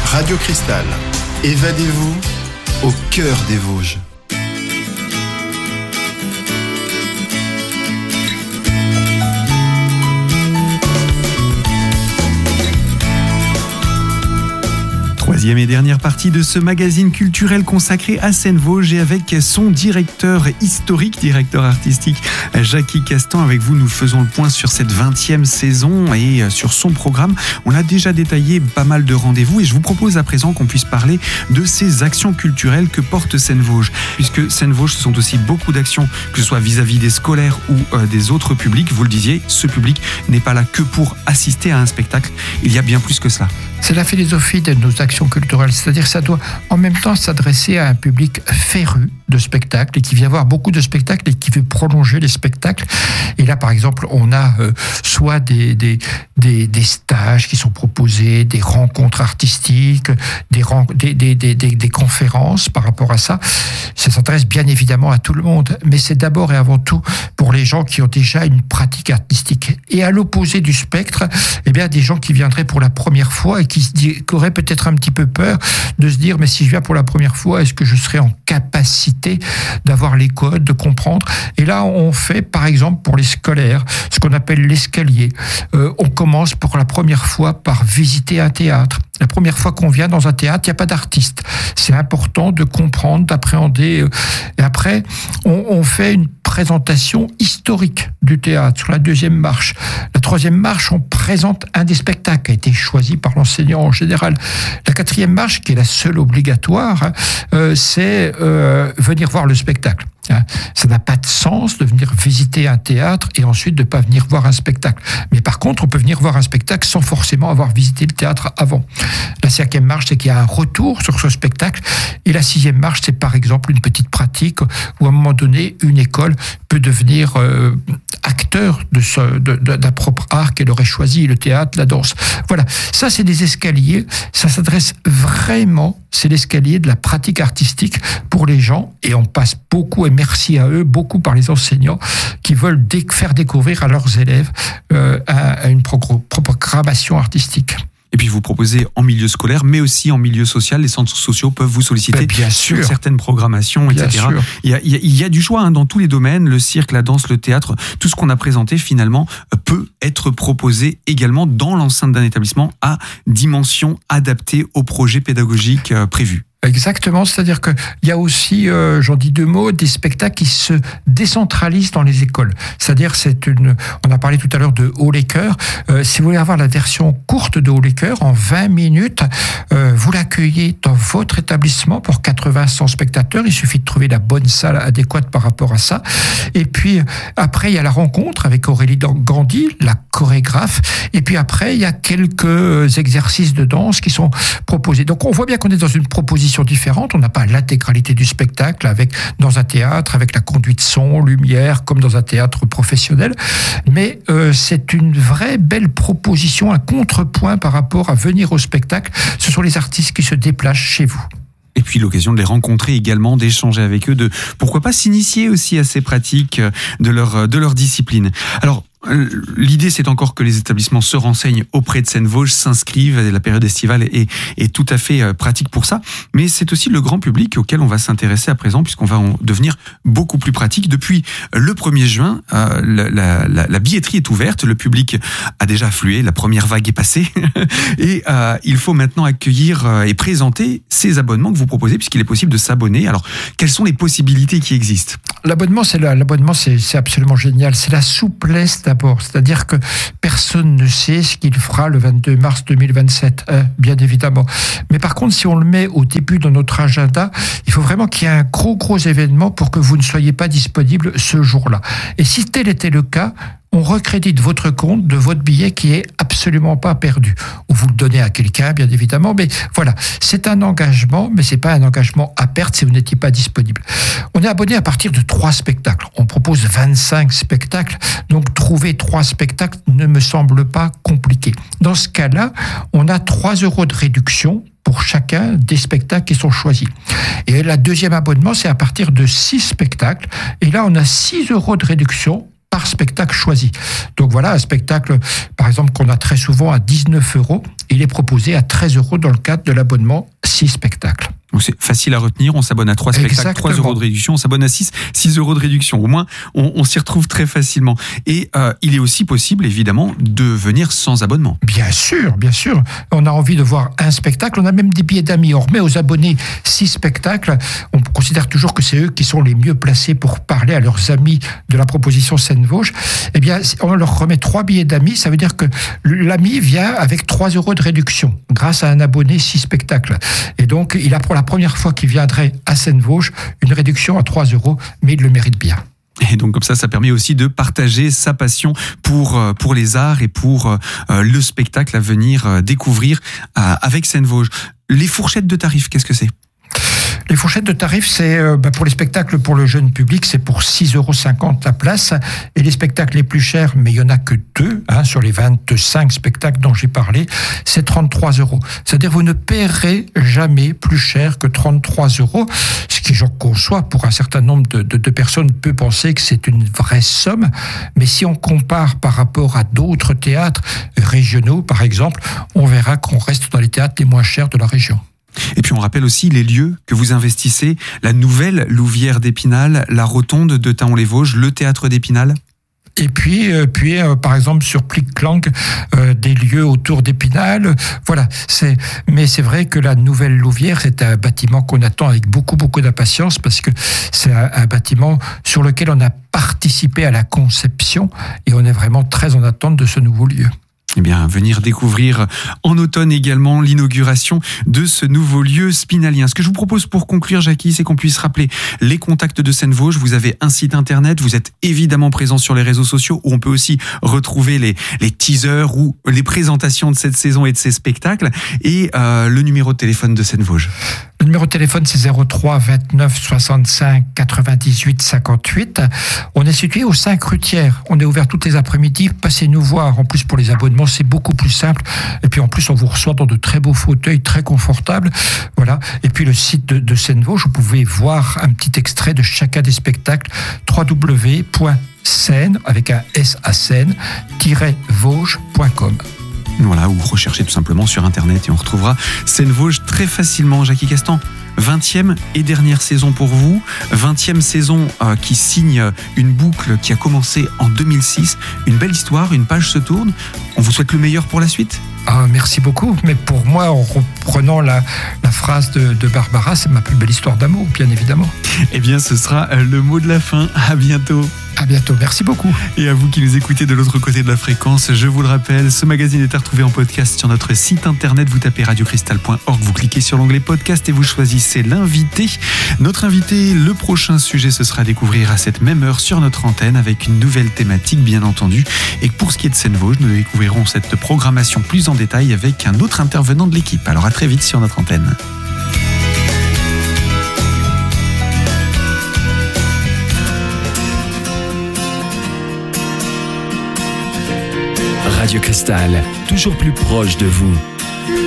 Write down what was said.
Radio Cristal, évadez-vous au cœur des Vosges. Troisième et dernière partie de ce magazine culturel consacré à Seine-Vosges et avec son directeur historique, directeur artistique Jackie Castan. Avec vous, nous faisons le point sur cette 20e saison et sur son programme. On a déjà détaillé pas mal de rendez-vous et je vous propose à présent qu'on puisse parler de ces actions culturelles que porte Seine-Vosges. Puisque Seine-Vosges, ce sont aussi beaucoup d'actions, que ce soit vis-à-vis des scolaires ou des autres publics. Vous le disiez, ce public n'est pas là que pour assister à un spectacle. Il y a bien plus que cela. C'est la philosophie de nos actions culturelles, c'est-à-dire que ça doit en même temps s'adresser à un public féru de spectacles et qui vient voir beaucoup de spectacles et qui veut prolonger les spectacles. Et là, par exemple, on a soit des stages qui sont proposés, des rencontres artistiques, des conférences par rapport à ça. Ça s'adresse bien évidemment à tout le monde, mais c'est d'abord et avant tout pour les gens qui ont déjà une pratique artistique. Et à l'opposé du spectre, eh bien, des gens qui viendraient pour la première fois et qui auraient peut-être un petit peu peur de se dire, mais si je viens pour la première fois, est-ce que je serai en capacité d'avoir les codes, de comprendre? Et là, on fait, par exemple, pour les scolaires, ce qu'on appelle l'escalier. On commence pour la première fois par visiter un théâtre. La première fois qu'on vient dans un théâtre, il n'y a pas d'artiste. C'est important de comprendre, d'appréhender. Et après, on fait une présentation historique du théâtre sur la deuxième marche. La troisième marche, on présente un des spectacles qui a été choisi par l'enseignant en général. La quatrième marche, qui est la seule obligatoire, c'est venir voir le spectacle. Ça n'a pas de sens de venir visiter un théâtre et ensuite de ne pas venir voir un spectacle. Mais par contre, on peut venir voir un spectacle sans forcément avoir visité le théâtre avant. La cinquième marche, c'est qu'il y a un retour sur ce spectacle. Et la sixième marche, c'est par exemple une petite pratique où à un moment donné, une école peut devenir acteur d'un propre art qu'elle aurait choisi, le théâtre, la danse. Voilà, ça c'est des escaliers, ça s'adresse vraiment, c'est l'escalier de la pratique artistique pour les gens, et on passe beaucoup, et merci à eux, beaucoup par les enseignants qui veulent faire découvrir à leurs élèves une programmation artistique. Et puis vous proposez en milieu scolaire, mais aussi en milieu social. Les centres sociaux peuvent vous solliciter sur certaines programmations, etc. Il y a du choix dans tous les domaines. Le cirque, la danse, le théâtre, tout ce qu'on a présenté finalement peut être proposé également dans l'enceinte d'un établissement à dimension adaptée au projet pédagogique prévu. Exactement, c'est-à-dire qu'il y a aussi, j'en dis deux mots, des spectacles qui se décentralisent dans les écoles. C'est-à-dire, on a parlé tout à l'heure de Haut les Cœurs. Si vous voulez avoir la version courte de Haut les Cœurs, en 20 minutes, vous l'accueillez dans votre établissement pour 80-100 spectateurs. Il suffit de trouver la bonne salle adéquate par rapport à ça. Et puis, après, il y a la rencontre avec Aurélie Gandhi, la chorégraphe. Et puis après, il y a quelques exercices de danse qui sont proposés. Donc, on voit bien qu'on est dans une proposition différentes. On n'a pas l'intégralité du spectacle dans un théâtre avec la conduite son, lumière, comme dans un théâtre professionnel. Mais c'est une vraie belle proposition, un contrepoint par rapport à venir au spectacle. Ce sont les artistes qui se déplacent chez vous. Et puis l'occasion de les rencontrer également, d'échanger avec eux, de pourquoi pas s'initier aussi à ces pratiques de leur discipline. Alors, l'idée, c'est encore que les établissements se renseignent auprès de Seine-Vosges, s'inscrivent. La période estivale est tout à fait pratique pour ça. Mais c'est aussi le grand public auquel on va s'intéresser à présent, puisqu'on va en devenir beaucoup plus pratique. Depuis le 1er juin, la billetterie est ouverte. Le public a déjà afflué. La première vague est passée. Et il faut maintenant accueillir et présenter ces abonnements que vous proposez, puisqu'il est possible de s'abonner. Alors, quelles sont les possibilités qui existent ? L'abonnement, c'est absolument génial. C'est la souplesse d'abord. C'est-à-dire que personne ne sait ce qu'il fera le 22 mars 2027, bien évidemment. Mais par contre, si on le met au début de notre agenda, il faut vraiment qu'il y ait un gros événement pour que vous ne soyez pas disponible ce jour-là. Et si tel était le cas, on recrédite votre compte de votre billet qui est absolument pas perdu. Ou vous le donnez à quelqu'un, bien évidemment, mais voilà, c'est un engagement, mais c'est pas un engagement à perte si vous n'étiez pas disponible. On est abonné à partir de 3 spectacles. On propose 25 spectacles, donc trouver 3 spectacles ne me semble pas compliqué. Dans ce cas-là, on a 3 € de réduction pour chacun des spectacles qui sont choisis. Et la deuxième abonnement, c'est à partir de 6 spectacles. Et là, on a 6 € de réduction par spectacle choisi. Donc voilà, un spectacle, par exemple, qu'on a très souvent à 19 €, il est proposé à 13 € dans le cadre de l'abonnement 6 spectacles. Donc c'est facile à retenir, on s'abonne à 3 spectacles, Exactement. 3 € de réduction, on s'abonne à 6 € de réduction. Au moins, on s'y retrouve très facilement. Et il est aussi possible, évidemment, de venir sans abonnement. Bien sûr, bien sûr. On a envie de voir un spectacle, on a même des billets d'amis. On remet aux abonnés 6 spectacles. On considère toujours que c'est eux qui sont les mieux placés pour parler à leurs amis de la proposition Seine-Vosges. Eh bien, on leur remet 3 billets d'amis. Ça veut dire que l'ami vient avec 3 € de réduction grâce à un abonné 6 spectacles. Et donc, il a pour la première fois qu'il viendrait à Seine-Vosges une réduction à 3 €, mais il le mérite bien. Et donc comme ça permet aussi de partager sa passion pour les arts et pour le spectacle à venir découvrir avec Seine-Vosges. Les fourchettes de tarifs, qu'est-ce que c'est ? Les fourchettes de tarifs, c'est pour les spectacles pour le jeune public, c'est pour 6,50 € la place. Et les spectacles les plus chers, mais il n'y en a que 2, sur les 25 spectacles dont j'ai parlé, c'est 33 €. C'est-à-dire vous ne paierez jamais plus cher que 33 €, ce qui, je conçois, pour un certain nombre de personnes, peut penser que c'est une vraie somme. Mais si on compare par rapport à d'autres théâtres régionaux, par exemple, on verra qu'on reste dans les théâtres les moins chers de la région. Et puis on rappelle aussi les lieux que vous investissez, la nouvelle Louvière d'Épinal, la rotonde de Thaon-les-Vosges, le théâtre d'Épinal. Et puis par exemple, sur Plic-Clanc, des lieux autour d'Épinal. Voilà. Mais c'est vrai que la nouvelle Louvière, c'est un bâtiment qu'on attend avec beaucoup, beaucoup d'impatience parce que c'est un bâtiment sur lequel on a participé à la conception et on est vraiment très en attente de ce nouveau lieu. Eh bien, venir découvrir en automne également l'inauguration de ce nouveau lieu spinalien. Ce que je vous propose pour conclure, Jackie, c'est qu'on puisse rappeler les contacts de Seine-Vosges. Vous avez un site internet, vous êtes évidemment présent sur les réseaux sociaux où on peut aussi retrouver les teasers ou les présentations de cette saison et de ces spectacles. Et le numéro de téléphone de Seine-Vosges. Le numéro de téléphone, c'est 03 29 65 98 58. On est situé au 5 rue Thiers. On est ouvert toutes les après-midi. Passez nous voir. En plus, pour les abonnements, c'est beaucoup plus simple. Et puis, en plus, on vous reçoit dans de très beaux fauteuils, très confortables. Voilà. Et puis, le site de Seine-Vosges, vous pouvez voir un petit extrait de chacun des spectacles. www.seine, avec un S à Seine-Vosges.com. Voilà, ou recherchez tout simplement sur Internet et on retrouvera Seine-Vosges très facilement. Jackie Castan, 20e et dernière saison pour vous. 20e saison qui signe une boucle qui a commencé en 2006. Une belle histoire, une page se tourne. On vous souhaite le meilleur pour la suite. Ah, merci beaucoup. Mais pour moi, en reprenant la phrase de Barbara, c'est ma plus belle histoire d'amour, bien évidemment. Eh bien, ce sera le mot de la fin. À bientôt. À bientôt, merci beaucoup. Et à vous qui nous écoutez de l'autre côté de la fréquence, je vous le rappelle, ce magazine est à retrouver en podcast sur notre site internet. Vous tapez radiocristal.org, vous cliquez sur l'onglet podcast et vous choisissez l'invité. Notre invité, le prochain sujet, ce sera à découvrir à cette même heure sur notre antenne avec une nouvelle thématique, bien entendu. Et pour ce qui est de Seine-Vosges, nous découvrirons cette programmation plus en détail avec un autre intervenant de l'équipe. Alors à très vite sur notre antenne. Radio Cristal, toujours plus proche de vous.